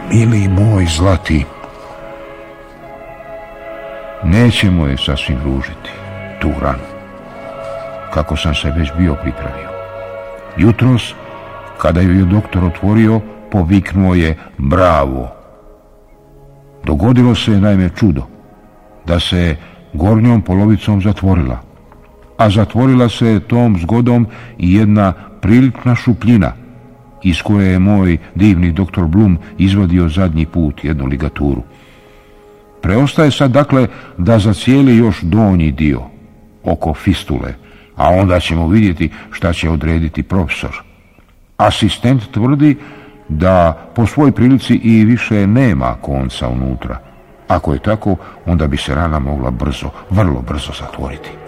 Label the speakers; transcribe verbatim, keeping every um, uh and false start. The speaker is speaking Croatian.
Speaker 1: Mili moj zlati, nećemo je sasvim ružiti, tu ranu, kako sam se već bio pripravio. Jutros, kada ju je doktor otvorio, poviknuo je bravo. Dogodilo se naime čudo, da se gornjom polovicom zatvorila, a zatvorila se tom zgodom i jedna prilična šupljina, iz koje je moj divni doktor Blum izvadio zadnji put jednu ligaturu. Preostaje sad dakle da zacijeli još donji dio, oko fistule, a onda ćemo vidjeti šta će odrediti profesor. Asistent tvrdi da po svoj prilici i više nema konca unutra. Ako je tako, onda bi se rana mogla brzo, vrlo brzo zatvoriti.